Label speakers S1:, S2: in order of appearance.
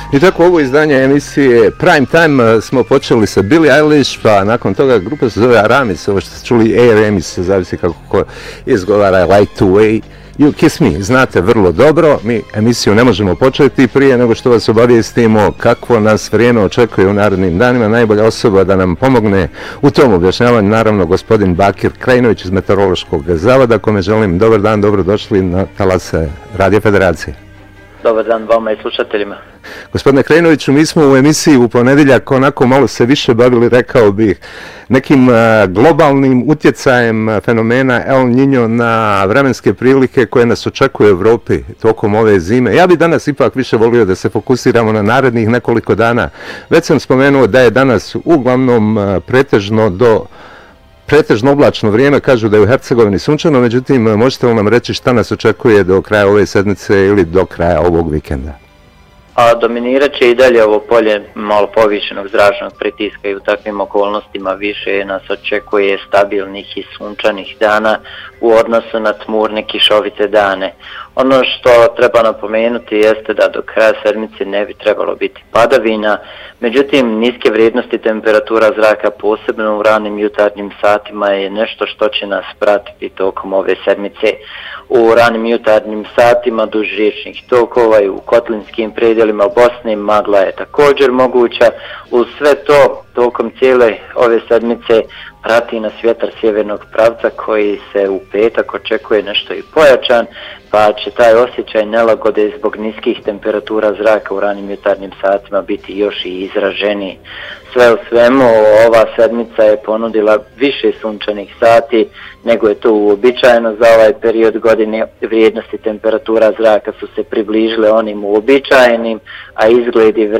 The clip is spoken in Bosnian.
S1: I tako ovo izdanje emisije Prime Time smo počeli sa Billie Eilish, pa nakon toga grupa se zove Aramis, ovo što ste čuli Aramis, zavisi kako ko izgovara, I like the way you kiss me. Znate vrlo dobro, mi emisiju ne možemo početi prije nego što vas obavijestimo kakvo nas vrijeme očekuje u narednim danima. Najbolja osoba da nam pomogne u tom objašnjavanju, naravno, gospodin Bakir Krajinović iz Meteorološkog zavoda, kome želim dobar dan, dobrodošli na talase Radio Federacije.
S2: Dobar dan vama i slušateljima.
S1: Gospodine Krajinoviću, mi smo u emisiji u ponedjeljak onako malo se više bavili, rekao bih, nekim globalnim utjecajem fenomena El Niño na vremenske prilike koje nas očekuje u Europi tokom ove zime. Ja bih danas ipak više volio da se fokusiramo na narednih nekoliko dana. Već sam spomenuo da je danas uglavnom pretežno oblačno vrijeme, kažu da je u Hercegovini sunčano, međutim, možete li nam reći šta nas očekuje do kraja ove sedmice ili do kraja ovog vikenda?
S2: A dominirat će i dalje ovo polje malo povišenog zračnog pritiska i u takvim okolnostima više nas očekuje stabilnih i sunčanih dana u odnosu na tmurne kišovite dane. Ono što treba napomenuti jeste da do kraja sedmice ne bi trebalo biti padavina, međutim niske vrijednosti temperatura zraka posebno u ranim jutarnjim satima je nešto što će nas pratiti tokom ove sedmice. U ranim jutarnjim satima duž riječnih tokova i u kotlinskim predjelima Bosne magla je također moguća. Uz sve to tokom cijele ove sedmice prati nas vjetar sjevernog pravca koji se u petak očekuje nešto i pojačan, pa će taj osjećaj nelagode zbog niskih temperatura zraka u ranim jutarnjim satima biti još i izraženiji. Sve u svemu, ova sedmica je ponudila više sunčanih sati nego je to uobičajeno za ovaj period godine. Vrijednosti temperatura zraka su se približile onim uobičajenim, a izgledi